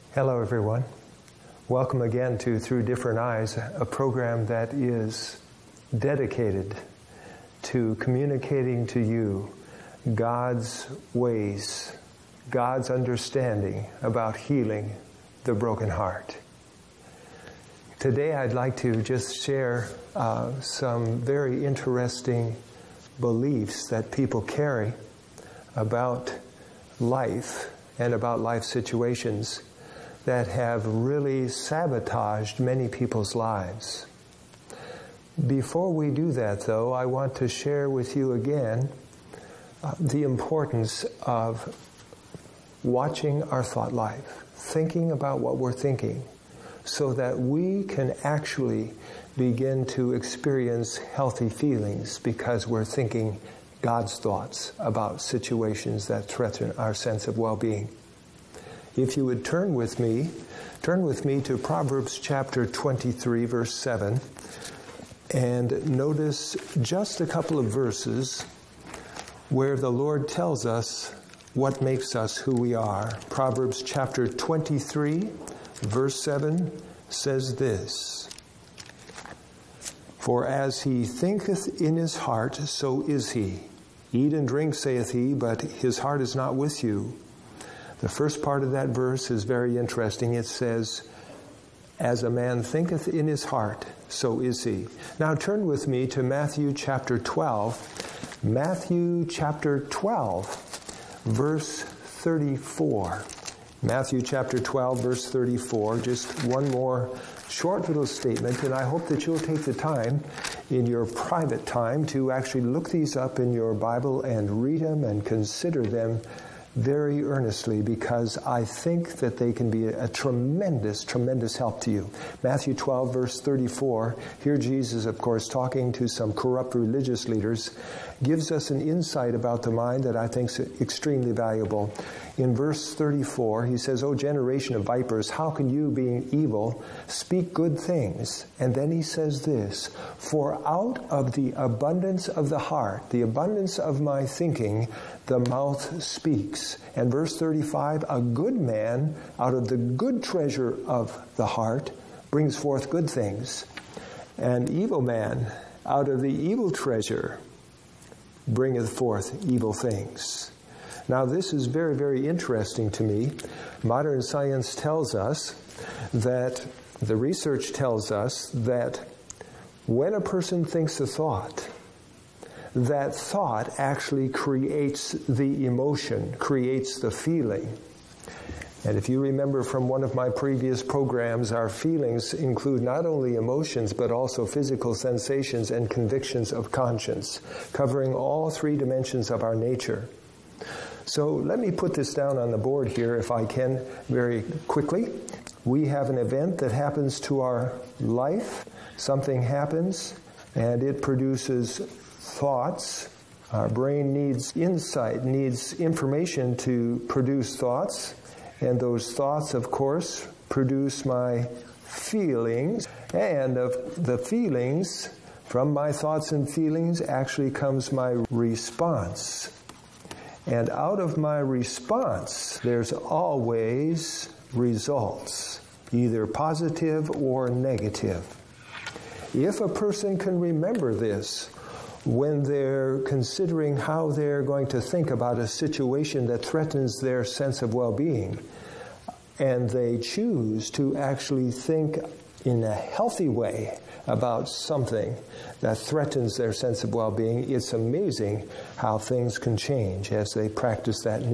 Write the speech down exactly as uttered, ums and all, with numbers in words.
Hello, everyone. Welcome again to Through Different Eyes, a program that is dedicated to communicating to you God's ways, God's understanding about healing the broken heart. Today I'd like to just share uh, some very interesting beliefs that people carry about life and about life situations that have really sabotaged many people's lives. Before we do that, though, I want to share with you again uh, the importance of watching our thought life, thinking about what we're thinking, so that we can actually begin to experience healthy feelings because we're thinking God's thoughts about situations that threaten our sense of well-being. If you would turn with me, turn with me to Proverbs chapter twenty-three, verse seven, and notice just a couple of verses where the Lord tells us what makes us who we are. Proverbs chapter twenty-three, verse seven says this: "For as he thinketh in his heart, so is he. Eat and drink, saith he, but his heart is not with you." The first part of that verse is very interesting. It says, "As a man thinketh in his heart, so is he." Now turn with me to Matthew chapter twelve. Matthew chapter twelve, verse thirty-four. Matthew chapter twelve, verse thirty-four. Just one more short little statement, and I hope that you'll take the time in your private time to actually look these up in your Bible and read them and consider them very earnestly, because I think that they can be a tremendous, tremendous help to you. Matthew twelve, verse thirty-four, here Jesus, of course, talking to some corrupt religious leaders, gives us an insight about the mind that I think is extremely valuable. In verse thirty-four, he says, "O generation of vipers, how can you, being evil, speak good things?" And then he says this: "For out of the abundance of the heart, the abundance of my thinking, the mouth speaks." And verse thirty-five, "A good man out of the good treasure of the heart brings forth good things. An evil man out of the evil treasure bringeth forth evil things." Now this is very, very interesting to me. Modern science tells us that, the research tells us that when a person thinks a thought, that thought actually creates the emotion, creates the feeling. And if you remember from one of my previous programs, our feelings include not only emotions, but also physical sensations and convictions of conscience, covering all three dimensions of our nature. So let me put this down on the board here, if I can, very quickly. We have an event that happens to our life. Something happens, and it produces thoughts. Our brain needs insight, needs information to produce thoughts. And those thoughts, of course, produce my feelings. And of the feelings, from my thoughts and feelings, actually comes my response. And out of my response, there's always results, either positive or negative. If a person can remember this when they're considering how they're going to think about a situation that threatens their sense of well-being, and they choose to actually think in a healthy way about something that threatens their sense of well-being, it's amazing how things can change as they practice that new